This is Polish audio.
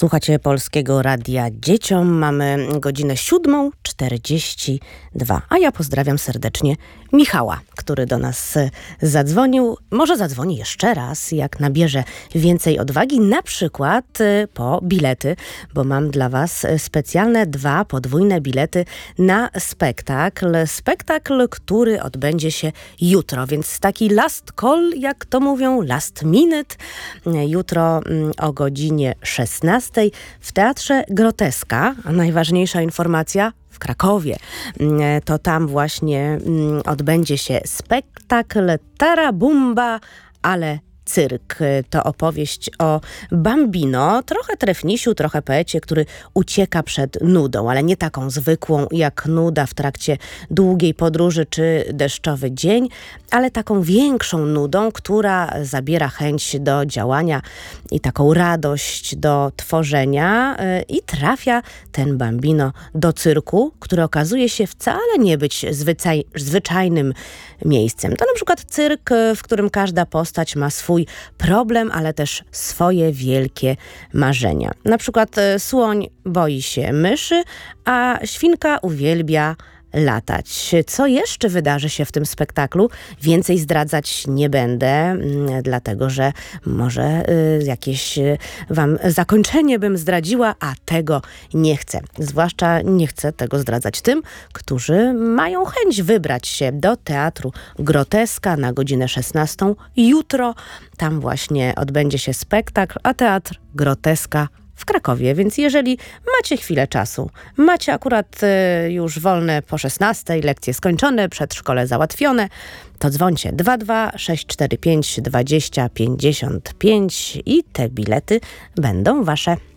Słuchacie Polskiego Radia Dzieciom. Mamy godzinę 7:42. A ja pozdrawiam serdecznie Michała, który do nas zadzwonił. Może zadzwoni jeszcze raz, jak nabierze więcej odwagi, na przykład po bilety, bo mam dla was specjalne 2 podwójne bilety na spektakl. Spektakl, który odbędzie się jutro, więc taki last call, jak to mówią, last minute. Jutro o godzinie 16 w Teatrze Groteska. A najważniejsza informacja w Krakowie. To tam właśnie odbędzie się spektakl Tarabumba, ale cyrk. To opowieść o Bambino, trochę trefnisiu, trochę poecie, który ucieka przed nudą, ale nie taką zwykłą jak nuda w trakcie długiej podróży czy deszczowy dzień, ale taką większą nudą, która zabiera chęć do działania i taką radość do tworzenia i trafia ten Bambino do cyrku, który okazuje się wcale nie być zwyczajnym miejscem. To na przykład cyrk, w którym każda postać ma swój problem, ale też swoje wielkie marzenia. Na przykład słoń boi się myszy, a świnka uwielbia latać. Co jeszcze wydarzy się w tym spektaklu? Więcej zdradzać nie będę, dlatego że może jakieś wam zakończenie bym zdradziła, a tego nie chcę. Zwłaszcza nie chcę tego zdradzać tym, którzy mają chęć wybrać się do Teatru Groteska na godzinę 16 jutro. Tam właśnie odbędzie się spektakl, a Teatr Groteska w Krakowie, więc jeżeli macie chwilę czasu, macie akurat już wolne po 16, lekcje skończone, przedszkole załatwione, to dzwońcie 22 645 20 55 i te bilety będą wasze.